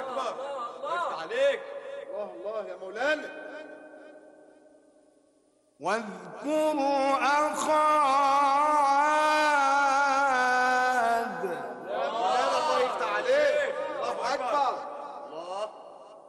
اكبر. الله يفتح عليك. الله الله يا مولانا. واذكروا أخا